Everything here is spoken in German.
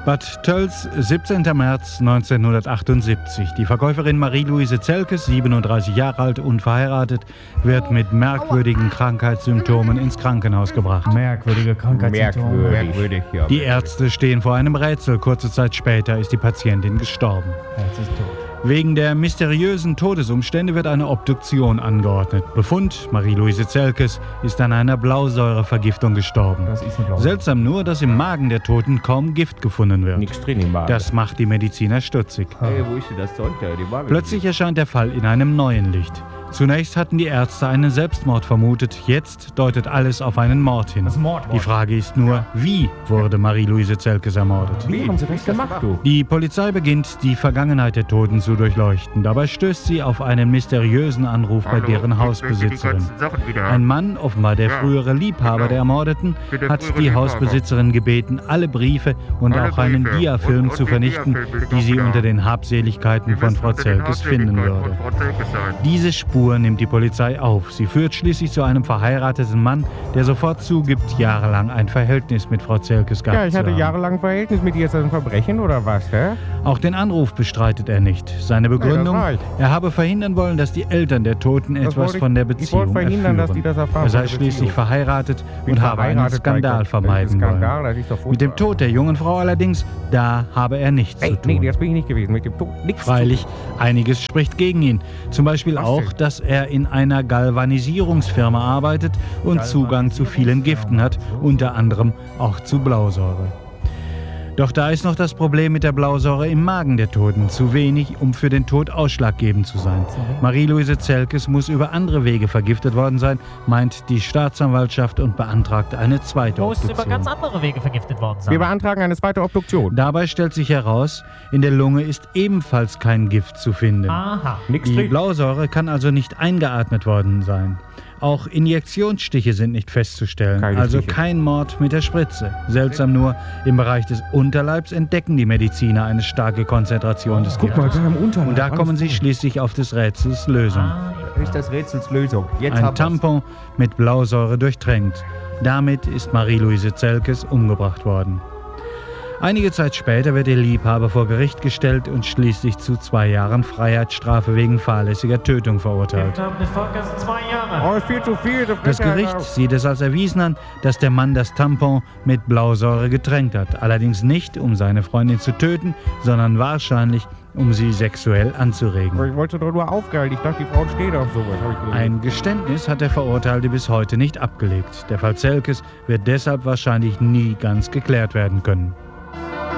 Bad Tölz, 17. März 1978. Die Verkäuferin Marie-Louise Zelkes, 37 Jahre alt, unverheiratet, wird mit merkwürdigen Krankheitssymptomen ins Krankenhaus gebracht. Merkwürdige Krankheitssymptome. Merkwürdig, ja. Die Ärzte stehen vor einem Rätsel. Kurze Zeit später ist die Patientin gestorben. Jetzt ist tot. Wegen der mysteriösen Todesumstände wird eine Obduktion angeordnet. Befund: Marie-Louise Zelkes ist an einer Blausäurevergiftung gestorben. Das ist eine Blausäure. Seltsam nur, dass im Magen der Toten kaum Gift gefunden wird. Nichts drin im Magen. Das macht die Mediziner stutzig. Hey, wo ist denn das Zeug da? Die Magen- Plötzlich erscheint der Fall in einem neuen Licht. Zunächst hatten die Ärzte einen Selbstmord vermutet, jetzt deutet alles auf einen Mord hin. Das Mord. Die Frage ist nur, wie wurde Marie-Louise Zelkes ermordet? Wie haben Sie das gemacht, du? Die Polizei beginnt, die Vergangenheit der Toten zu durchleuchten. Dabei stößt sie auf einen mysteriösen Anruf bei deren Hausbesitzerin. Ein Mann, offenbar der frühere Liebhaber der Ermordeten, hat die Hausbesitzerin gebeten, alle Briefe und auch einen Diafilm zu vernichten, die sie unter den Habseligkeiten von Frau Zelkes finden würde. Diese Spur nimmt die Polizei auf. Sie führt schließlich zu einem verheirateten Mann, der sofort zugibt, jahrelang ein Verhältnis mit Frau Zelkes gehabt Ja, ich zu hatte haben. jahrelang ein Verhältnis mit ihr. Ist das ein Verbrechen oder was, hä? Auch den Anruf bestreitet er nicht. Seine Begründung, reicht. er habe verhindern wollen, dass die Eltern der Toten etwas wollte ich- von der ich wollte Beziehung verhindern, dass erführen. die das erfahren Er sei von der schließlich Beziehung. verheiratet Bin und habe einen verheiratet, Skandal mein Gott. vermeiden Skandal, wollen. das ist doch Mit dem furchtbar. Tod der jungen Frau allerdings, da habe er nichts Ey, zu tun. nee, das bin ich nicht gewesen. Mit dem Tod nichts zu Freilich, tun. einiges spricht gegen ihn. Zum Beispiel Was auch, denn? dass er in einer Galvanisierungsfirma arbeitet und Zugang zu vielen Giften hat, unter anderem auch zu Blausäure. Doch da ist noch das Problem mit der Blausäure im Magen der Toten. Zu wenig, um für den Tod ausschlaggebend zu sein. Marie-Louise Zelkes muss über andere Wege vergiftet worden sein, meint die Staatsanwaltschaft und beantragt eine zweite Muss über Obduktion. ganz andere Wege vergiftet worden sein. Wir beantragen eine zweite Obduktion. Dabei stellt sich heraus, in der Lunge ist ebenfalls kein Gift zu finden. Aha. Nix Die drin. Blausäure kann also nicht eingeatmet worden sein. Auch Injektionsstiche sind nicht festzustellen, Keine also Stiche. kein Mord mit der Spritze. Seltsam nur, im Bereich des Unterleibs entdecken die Mediziner eine starke Konzentration des Guck mal, Giftes. da im Unterleib. Und da kommen alles sie drin. schließlich auf des Rätsels Lösung. Ist das Rätsels Lösung. Jetzt Ein haben wir's. Tampon mit Blausäure durchtränkt. Damit ist Marie-Louise Zelkes umgebracht worden. Einige Zeit später wird ihr Liebhaber vor Gericht gestellt und schließlich zu 2 Jahren Freiheitsstrafe wegen fahrlässiger Tötung verurteilt. Im Namen des Volkes 2 Jahre. Oh, ist viel zu viel. Das Gericht sieht es als erwiesen an, dass der Mann das Tampon mit Blausäure getränkt hat. Allerdings nicht, um seine Freundin zu töten, sondern wahrscheinlich, um sie sexuell anzuregen. Ich wollte doch nur aufgehalten. Ich dachte, die Frauen stehen auf sowas. Hab ich gelesen. Ein Geständnis hat der Verurteilte bis heute nicht abgelegt. Der Fall Zelkes wird deshalb wahrscheinlich nie ganz geklärt werden können.